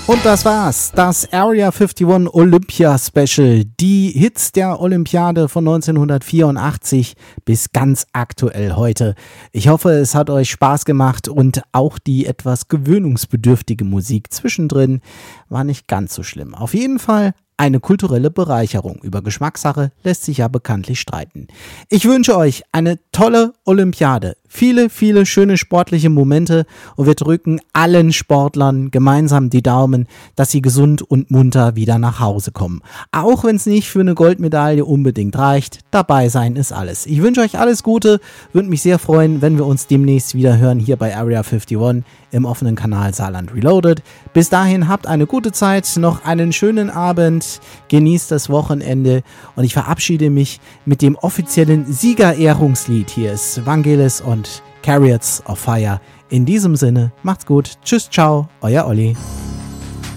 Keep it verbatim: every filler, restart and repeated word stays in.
Und das war's, das Area einundfünfzig Olympia Special, die Hits der Olympiade von neunzehnhundertvierundachtzig bis ganz aktuell heute. Ich hoffe, es hat euch Spaß gemacht und auch die etwas gewöhnungsbedürftige Musik zwischendrin war nicht ganz so schlimm. Auf jeden Fall eine kulturelle Bereicherung. Über Geschmackssache lässt sich ja bekanntlich streiten. Ich wünsche euch eine tolle Olympiade, viele, viele schöne sportliche Momente und wir drücken allen Sportlern gemeinsam die Daumen, dass sie gesund und munter wieder nach Hause kommen. Auch wenn es nicht für eine Goldmedaille unbedingt reicht, dabei sein ist alles. Ich wünsche euch alles Gute, würde mich sehr freuen, wenn wir uns demnächst wieder hören hier bei Area einundfünfzig im offenen Kanal Saarland Reloaded. Bis dahin habt eine gute Zeit, noch einen schönen Abend, genießt das Wochenende und ich verabschiede mich mit dem offiziellen Siegerehrungslied. Hier ist Vangelis und Chariots of Fire. In diesem Sinne, macht's gut, tschüss, ciao, euer Olli.